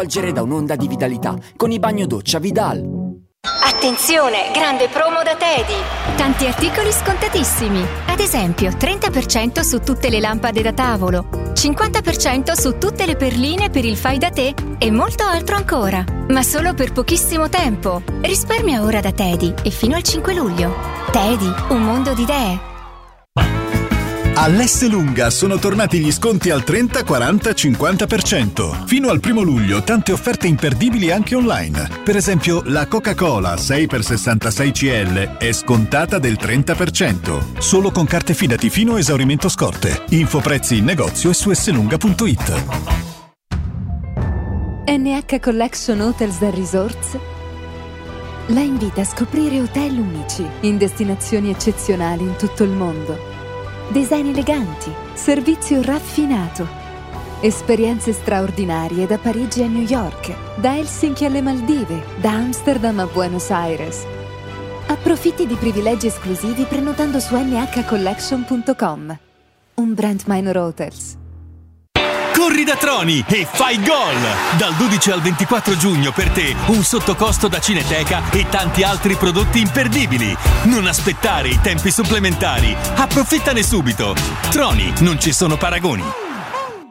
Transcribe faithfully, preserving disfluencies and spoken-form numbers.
travolgere da un'onda di vitalità con i bagno doccia Vidal. Attenzione, grande promo da Teddy! Tanti articoli scontatissimi. Ad esempio, trenta per cento su tutte le lampade da tavolo, cinquanta per cento su tutte le perline per il fai da te e molto altro ancora. Ma solo per pochissimo tempo. Risparmia ora da Teddy e fino al cinque luglio. Teddy, un mondo di idee. All'Esselunga sono tornati gli sconti al trenta, quaranta, cinquanta per cento. Fino al primo luglio tante offerte imperdibili anche online. Per esempio la Coca-Cola sei per sessantasei centilitri è scontata del trenta per cento. Solo con carte Fidati fino a esaurimento scorte. Info prezzi in negozio e su esselunga punto it. N H Collection Hotels and Resorts la invita a scoprire hotel unici in destinazioni eccezionali in tutto il mondo. Design eleganti, servizio raffinato, esperienze straordinarie da Parigi a New York, da Helsinki alle Maldive, da Amsterdam a Buenos Aires. Approfitti di privilegi esclusivi prenotando su n h collection punto com. Un brand Minor Hotels. Corri da Troni e fai gol! Dal dodici al ventiquattro giugno per te un sottocosto da Cineteca e tanti altri prodotti imperdibili. Non aspettare i tempi supplementari. Approfittane subito. Troni, non ci sono paragoni.